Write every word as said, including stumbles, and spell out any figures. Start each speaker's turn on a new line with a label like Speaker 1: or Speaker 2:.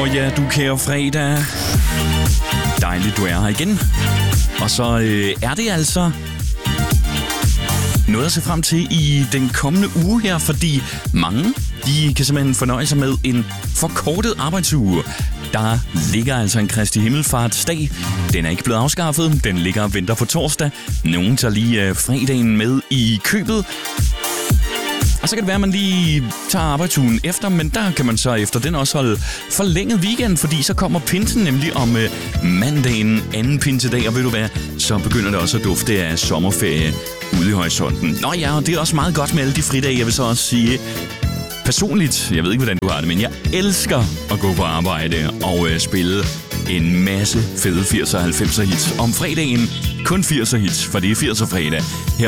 Speaker 1: ja, du kære fredag. Dejligt, du er her igen. Og så øh, er det altså noget at se frem til i den kommende uge her, fordi mange, de kan simpelthen fornøje sig med en forkortet arbejdsuge. Der ligger altså en Kristi Himmelfartsdag. Den er ikke blevet afskaffet. Den ligger og venter på torsdag. Nogen tager lige øh, fredagen med i købet. Og så kan det være, at man lige tager arbejdsugen efter, men der kan man så efter den også holde forlænget weekend, fordi så kommer pinsen nemlig om øh, mandagen, anden pinsedag, og ved du hvad, så begynder det også at dufte af sommerferie ude i horisonten. Nå ja, og det er også meget godt med alle de fridage, jeg vil så også sige. Personligt, jeg ved ikke, hvordan du har det, men jeg elsker at gå på arbejde og øh, spille en masse fede firser og halvfemser hits. Om fredagen kun firser hits, for det er firser fredag. Her